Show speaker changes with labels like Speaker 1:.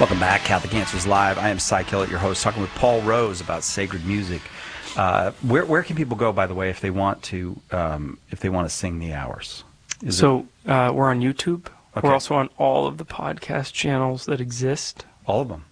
Speaker 1: Welcome back, Catholic Answers Live. I am Cy Kellett, your host, talking with Paul Rose about sacred music. Where can people go, by the way, if they want to sing the hours?
Speaker 2: We're on YouTube.
Speaker 1: Okay.
Speaker 2: We're also on all of the podcast channels that exist.
Speaker 1: All of them?